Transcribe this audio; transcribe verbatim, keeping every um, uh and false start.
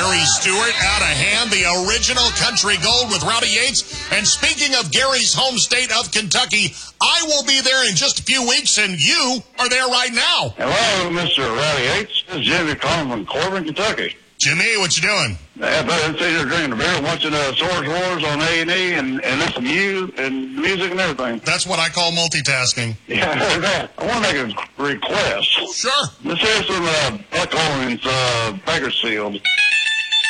Gary Stewart out of hand, the original Country Gold with Rowdy Yates. And speaking of Gary's home state of Kentucky, I will be there in just a few weeks, and you are there right now. Hello, Mister Rowdy Yates. This is Jimmy calling from Corbin, Kentucky. Jimmy, what you doing? Yeah, but I'm sitting here drinking a beer, watching uh, Swords Wars on A and E, and and listening to you and music and everything. That's what I call multitasking. Yeah, I want to make a request. Sure. Let's hear some uh, Buck Owens, uh, Bakersfield.